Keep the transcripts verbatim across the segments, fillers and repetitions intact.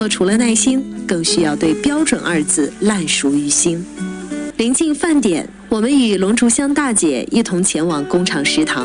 除了耐心，更需要对标准二字烂熟于心。临近饭点，我们与龙竹香大姐一同前往工厂食堂。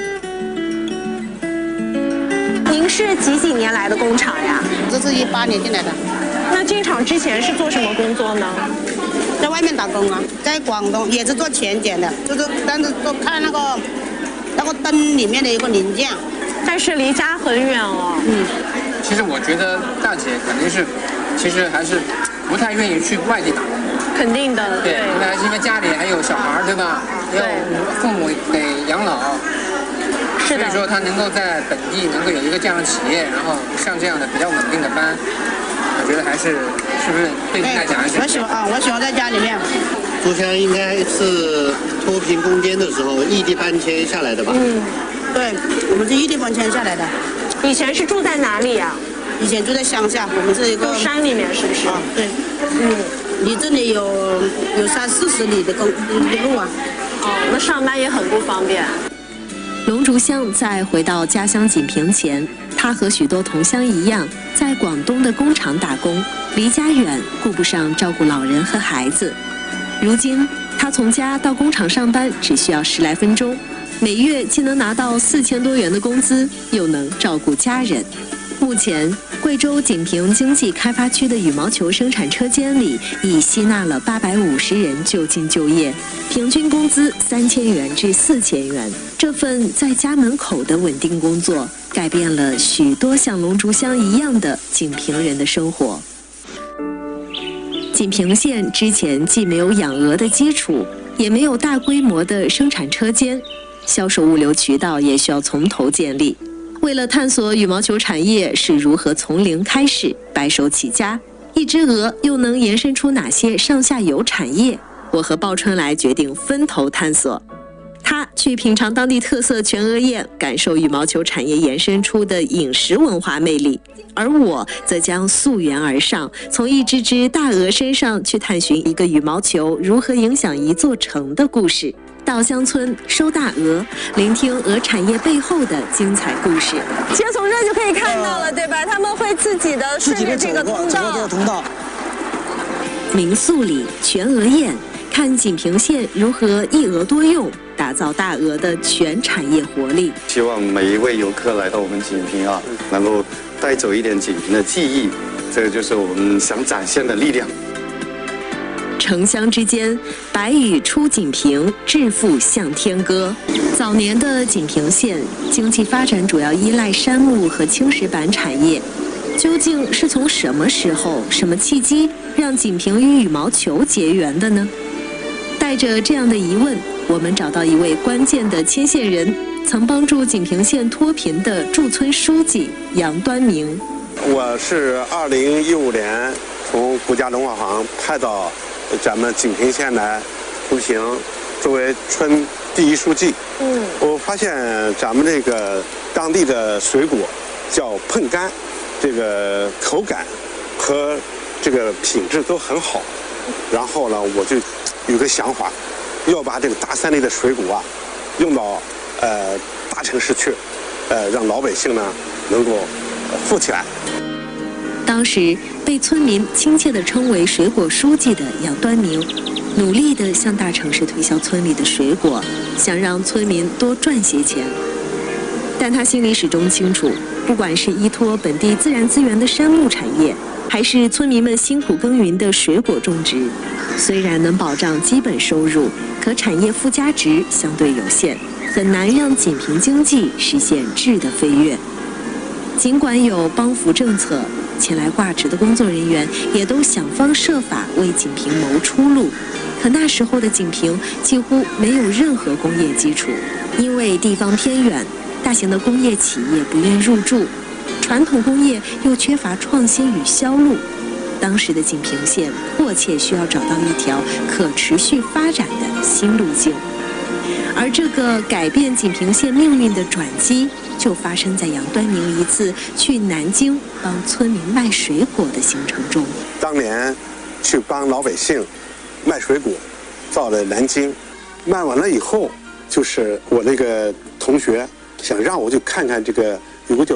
您是几几年来的工厂呀？ 这是一八年进来的。 那进厂之前是做什么工作呢？ 在外面打工啊，在广东也是做前检的，就是但是都看那个那个灯里面的一个零件。 但是离家很远哦。 嗯。 其实我觉得大姐肯定是，其实还是不太愿意去外地打工。 肯定的。 对，那还是因为家里还有小孩，对吧？要父母得养老。所以说他能够在本地能够有一个这样的企业，然后上这样的比较稳定的班，我觉得还是是不是对你来讲还是？ 我喜欢啊，我喜欢在家里面。 竹香应该是脱贫攻坚的时候异地搬迁下来的吧？ 嗯，对，我们是异地搬迁下来的。 以前是住在哪里呀？ 以前住在乡下，我们是一个山里面，是不是？ 啊，对，嗯，离这里有有三四十里的公的路啊。 哦，那上班也很不方便。龙竹香在回到家乡锦屏前，他和许多同乡一样，在广东的工厂打工，离家远，顾不上照顾老人和孩子。如今，他从家到工厂上班只需要十来分钟，每月既能拿到四千多元的工资，又能照顾家人。目前，贵州锦屏经济开发区的羽毛球生产车间里已吸纳了八百五十人就近就业，平均工资三千元至四千元。这份在家门口的稳定工作，改变了许多像龙竹香一样的锦屏人的生活。锦屏县之前既没有养鹅的基础，也没有大规模的生产车间，销售物流渠道也需要从头建立。为了探索羽毛球产业是如何从零开始、白手起家，一只鹅又能延伸出哪些上下游产业，我和鲍春来决定分头探索。他去品尝当地特色全鹅宴，感受羽毛球产业延伸出的饮食文化魅力，而我则将溯源而上，从一只只大鹅身上去探寻一个羽毛球如何影响一座城的故事。到乡村收大鹅，聆听鹅产业背后的精彩故事。其实从这就可以看到了，对吧？他们会自己的顺着这个通道。 这个通道。 民宿里全鹅宴，看锦屏县如何一鹅多用，打造大鹅的全产业活力。 希望每一位游客来到我们锦屏啊，能够带走一点锦屏的记忆，这个就是我们想展现的力量。 城乡之间，白羽出锦屏，致富向天歌。早年的锦屏县经济发展主要依赖杉木和青石板产业，究竟是从什么时候、什么契机让锦屏与羽毛球结缘的呢？带着这样的疑问，我们找到一位关键的牵线人，曾帮助锦屏县脱贫的驻村书记杨端明。 我是二零一五年从国家农化行派到咱们锦屏县来出行，作为村第一书记。嗯，我发现咱们这个当地的水果叫碰柑，这个口感和这个品质都很好。然后呢，我就有个想法，要把这个大山里的水果啊，用到呃大城市去，呃让老百姓呢能够富起来。 当时被村民亲切地称为水果书记的杨端明，努力地向大城市推销村里的水果，想让村民多赚些钱。但他心里始终清楚，不管是依托本地自然资源的杉木产业，还是村民们辛苦耕耘的水果种植，虽然能保障基本收入，可产业附加值相对有限，很难让锦屏经济实现质的飞跃。尽管有帮扶政策，前来挂职的工作人员也都想方设法为锦屏谋出路，可那时候的锦屏几乎没有任何工业基础，因为地方偏远，大型的工业企业不愿入驻，传统工业又缺乏创新与销路。当时的锦屏县迫切需要找到一条可持续发展的新路径，而这个改变锦屏县命运的转机，就发生在杨端明一次去南京帮村民卖水果的行程中。 当年去帮老百姓卖水果，到了南京，卖完了以后，就是我那个同学想让我去看看这个有个叫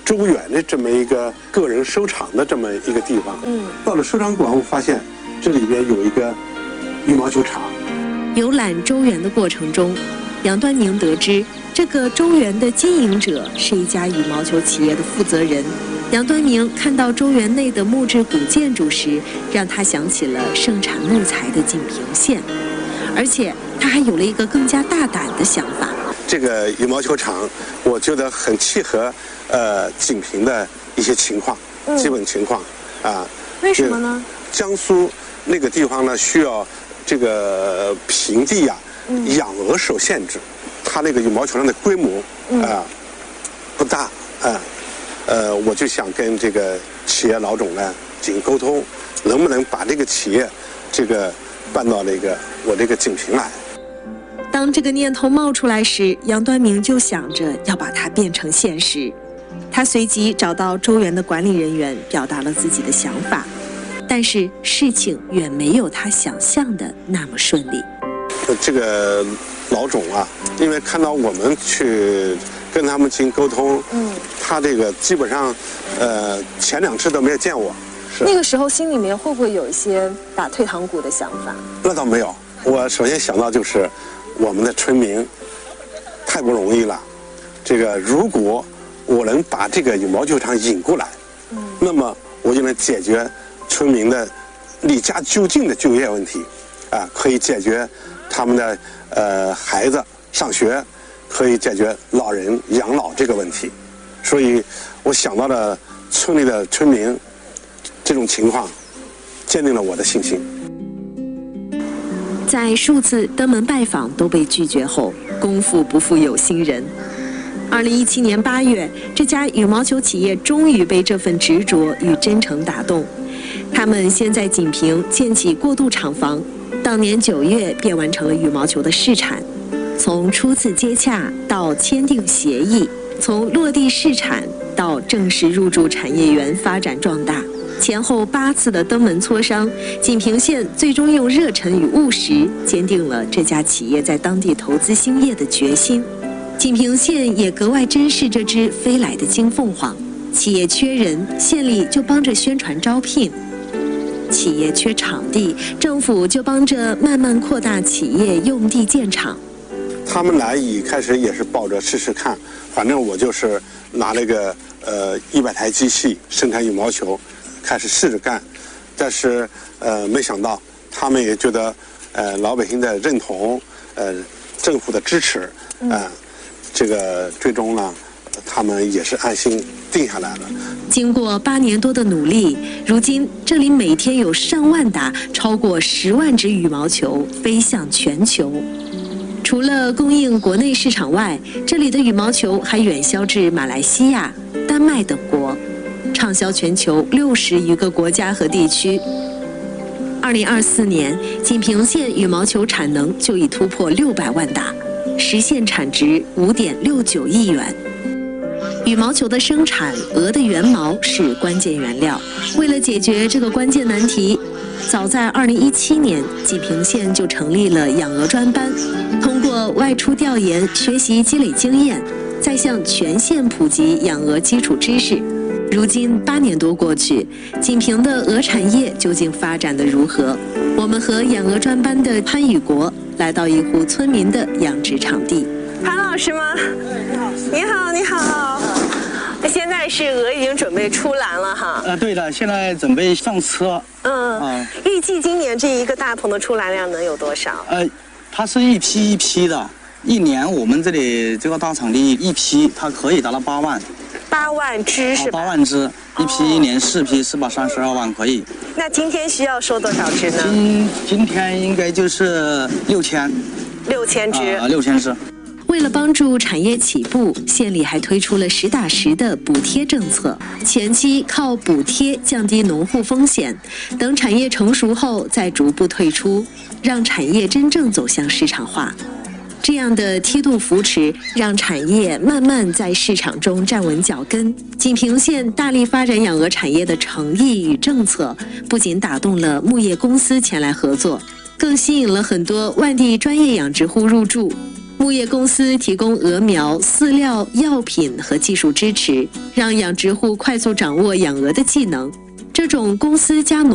周远的这么一个个人收藏的这么一个地方。嗯，到了收藏馆，我发现这里边有一个羽毛球场。 游览周园的过程中，杨端宁得知，这个周园的经营者是一家羽毛球企业的负责人。杨端宁看到周园内的木质古建筑时，让他想起了盛产木材的锦屏县，而且他还有了一个更加大胆的想法。 这个羽毛球场，我觉得很契合呃锦屏的一些情况，嗯、基本情况啊。 为什么呢？ 江苏那个地方呢，需要这个平地呀、啊，嗯、养鹅受限制，它那个羽毛球场的规模啊、嗯呃、不大啊。呃呃，我就想跟这个企业老总呢进行沟通，能不能把这个企业这个搬到那个我这个锦屏来。 当这个念头冒出来时，杨端明就想着要把它变成现实。他随即找到周园的管理人员，表达了自己的想法，但是事情远没有他想象的那么顺利。 这个老总啊，因为看到我们去跟他们进行沟通，嗯，他这个基本上，呃，前两次都没有见我。 是那个时候心里面会不会有一些打退堂鼓的想法？ 那倒没有，我首先想到就是我们的村民太不容易了。这个如果我能把这个羽毛球场引过来，嗯，那么我就能解决村民的离家就近的就业问题，啊，可以解决他们的呃孩子上学。可以解决老人养老这个问题，所以我想到了村里的村民这种情况，坚定了我的信心。 在数次登门拜访都被拒绝后，功夫不负有心人。二零一七年八月，这家羽毛球企业终于被这份执着与真诚打动。他们先在锦屏建起过渡厂房，当年九月便完成了羽毛球的试产。从初次接洽到签订协议，从落地试产到正式入驻产业园发展壮大，前后八次的登门磋商，锦屏县最终用热忱与务实坚定了这家企业在当地投资兴业的决心。锦屏县也格外珍视这只飞来的金凤凰，企业缺人，县里就帮着宣传招聘；企业缺场地，政府就帮着慢慢扩大企业用地建厂。 他们来一开始也是抱着试试看，反正我就是拿那个呃一百台机器生产羽毛球，开始试着干，但是呃没想到他们也觉得呃老百姓的认同，呃政府的支持，啊、呃，这个最终呢，他们也是安心定下来了。 经过八年多的努力，如今这里每天有上万打超过十万只羽毛球飞向全球。除了供应国内市场外，这里的羽毛球还远销至马来西亚、丹麦等国，畅销全球六十余个国家和地区。二零二四年，锦屏县羽毛球产能就已突破六百万打，实现产值五点六九亿元。羽毛球的生产，鹅的原毛是关键原料。为了解决这个关键难题，早在二零一七年，锦屏县就成立了养鹅专班，通过外出调研学习积累经验，再向全县普及养鹅基础知识。如今八年多过去，锦屏的鹅产业究竟发展得如何？我们和养鹅专班的潘宇国来到一户村民的养殖场地。潘老师吗？你好，你好。现在是鹅已经准备出栏了哈。 呃，对的，现在准备上车。 嗯。啊。预计今年这一个大棚的出栏量能有多少？ 呃，它是一批一批的，一年我们这里这个大场地一批它可以达到八万。 八万只是吧？ 八万只，一批一年四批，四百三十二万可以。 那今天需要收多少只呢？ 今今天应该就是六千。 六千只。 啊，六千只。 为了帮助产业起步，县里还推出了实打实的补贴政策。前期靠补贴降低农户风险，等产业成熟后再逐步退出，让产业真正走向市场化。这样的梯度扶持，让产业慢慢在市场中站稳脚跟。锦屏县大力发展养鹅产业的诚意与政策，不仅打动了牧业公司前来合作，更吸引了很多外地专业养殖户入驻。 牧业公司提供鹅苗、饲料、药品和技术支持，让养殖户快速掌握养鹅的技能。这种公司加农